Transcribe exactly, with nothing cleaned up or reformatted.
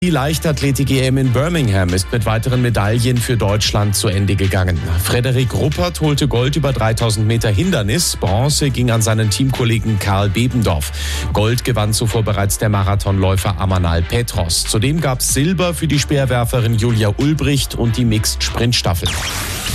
Die Leichtathletik-E M in Birmingham ist mit weiteren Medaillen für Deutschland zu Ende gegangen. Frederik Ruppert holte Gold über dreitausend Meter Hindernis, Bronze ging an seinen Teamkollegen Karl Bebendorf. Gold gewann zuvor bereits der Marathonläufer Amanal Petros. Zudem gab es Silber für die Speerwerferin Julia Ulbricht und die Mixed-Sprintstaffel.